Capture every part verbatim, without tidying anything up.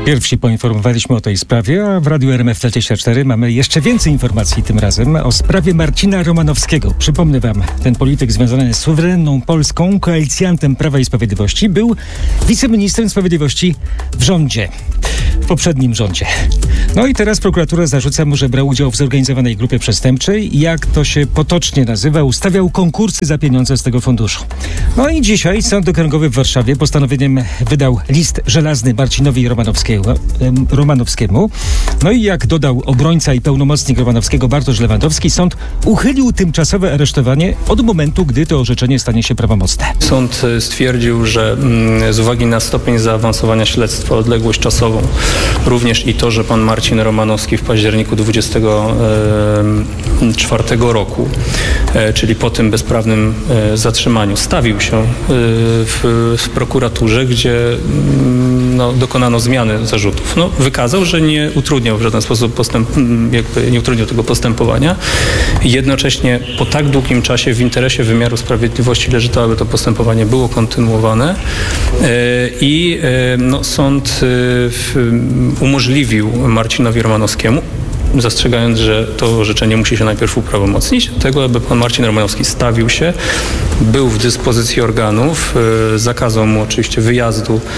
Pierwsi poinformowaliśmy o tej sprawie, a w Radiu R M F dwadzieścia cztery mamy jeszcze więcej informacji, tym razem o sprawie Marcina Romanowskiego. Przypomnę wam, ten polityk związany z suwerenną Polską, koalicjantem Prawa i Sprawiedliwości, był wiceministrem sprawiedliwości w rządzie, w poprzednim rządzie. No i teraz prokuratura zarzuca mu, że brał udział w zorganizowanej grupie przestępczej, jak to się potocznie nazywa, ustawiał konkursy za pieniądze z tego funduszu. No i dzisiaj Sąd Okręgowy w Warszawie postanowieniem wydał list żelazny Marcinowi Romanowskiemu. Romanowskiemu. No i jak dodał obrońca i pełnomocnik Romanowskiego Bartosz Lewandowski, sąd uchylił tymczasowe aresztowanie od momentu, gdy to orzeczenie stanie się prawomocne. Sąd stwierdził, że z uwagi na stopień zaawansowania śledztwa, odległość czasową, również i to, że pan Marcin Romanowski w październiku dwudziestego czwartego roku, czyli po tym bezprawnym zatrzymaniu, stawił się w, w prokuraturze, gdzie no, dokonano zmiany zarzutów. No, wykazał, że nie utrudniał w żaden sposób postęp, jakby nie utrudniał tego postępowania. Jednocześnie po tak długim czasie w interesie wymiaru sprawiedliwości leży to, aby to postępowanie było kontynuowane i no, sąd umożliwił Marcinowi Romanowskiemu, zastrzegając, że to orzeczenie musi się najpierw uprawomocnić, do tego, aby pan Marcin Romanowski stawił się, był w dyspozycji organów, e, zakazał mu oczywiście wyjazdu e,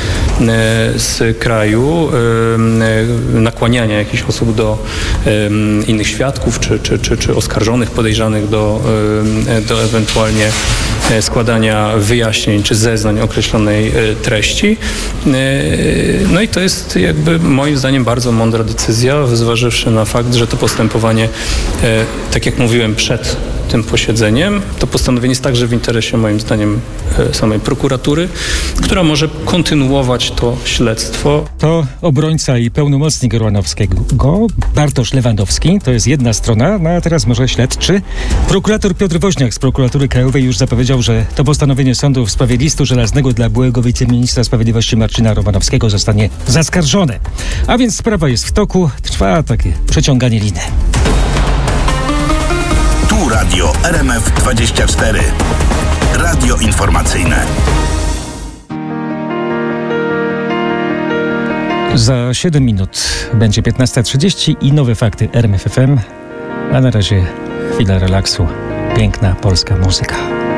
z kraju, e, nakłaniania jakichś osób do e, innych świadków, czy, czy, czy, czy oskarżonych, podejrzanych do, e, do ewentualnie składania wyjaśnień czy zeznań określonej e, treści. E, no i to jest jakby moim zdaniem bardzo mądra decyzja, zważywszy na fakt, że to postępowanie, e, tak jak mówiłem przed tym posiedzeniem, to postanowienie jest także w interesie moim zdaniem e, samej prokuratury, która może kontynuować to śledztwo. To obrońca i pełnomocnik Romanowskiego, Bartosz Lewandowski, to jest jedna strona, no a teraz może śledczy. Prokurator Piotr Woźniak z Prokuratury Krajowej już zapowiedział, że to postanowienie sądu w sprawie listu żelaznego dla byłego wiceministra sprawiedliwości Marcina Romanowskiego zostanie zaskarżone. A więc sprawa jest w toku, trwa takie przeciąganie liny. Tu Radio R M F dwadzieścia cztery. Radio informacyjne. Za siedem minut będzie piętnasta trzydzieści i nowe fakty R M F F M. A na razie chwila relaksu. Piękna polska muzyka.